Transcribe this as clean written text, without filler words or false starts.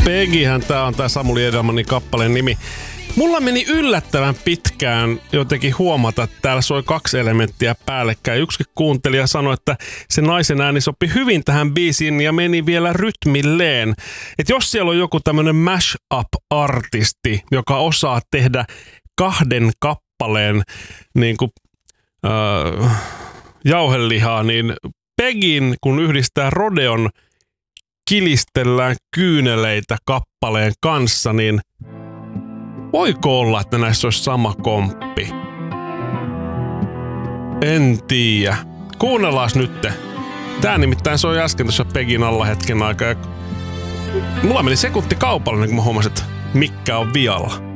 Peggyhän tää on tää Samuli Edelmanin kappaleen nimi. Mulla meni yllättävän pitkään jotenkin huomata, että täällä soi 2 elementtiä päällekkäin. Yksi kuuntelija sanoi, että se naisen ääni sopi hyvin tähän biisiin ja meni vielä rytmilleen. Että jos siellä on joku tämmönen mash-up-artisti, joka osaa tehdä 2 kappaleen niin kuin, jauhelihaa, niin Peggyn, kun yhdistää Rodeon Kilistellään kyyneleitä kappaleen kanssa, niin voiko olla, että näissä olisi sama komppi? En tiedä. Kuunnellaas nytte. Tää nimittäin soi äsken tuossa Peggyn alla hetken aikaa. Mulla meni sekunti kaupalla, niin kun mä huomasin, että mikä on vialla.